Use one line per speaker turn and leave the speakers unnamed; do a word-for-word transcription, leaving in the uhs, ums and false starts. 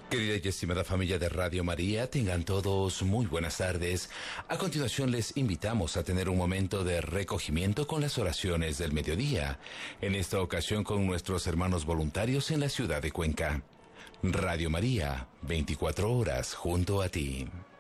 Querida y estimada familia de Radio María, tengan todos muy buenas tardes. A continuación les invitamos a tener un momento de recogimiento con las oraciones del mediodía, en esta ocasión con nuestros hermanos voluntarios en la ciudad de Cuenca. Radio María, veinticuatro horas junto a ti.